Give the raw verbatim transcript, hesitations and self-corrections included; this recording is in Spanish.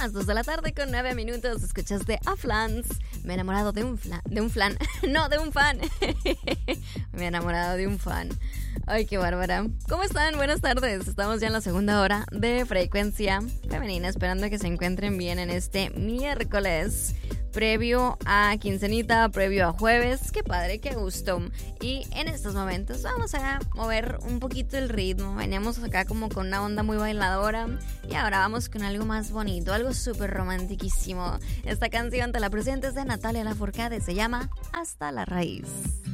las dos de la tarde con nueve minutos. Escuchaste a Flans. Me he enamorado de un flan. De un flan. No, de un fan. Me he enamorado de un fan. Ay, qué bárbara. ¿Cómo están? Buenas tardes. Estamos ya en la segunda hora de Frecuencia Femenina, esperando que se encuentren bien en este miércoles, previo a quincenita, previo a jueves. Qué padre, qué gusto. Y en estos momentos vamos a mover un poquito el ritmo. Veníamos acá como con una onda muy bailadora y ahora vamos con algo más bonito, algo súper romantiquísimo. Esta canción te la presento es de Natalia Lafourcade, se llama Hasta la Raíz.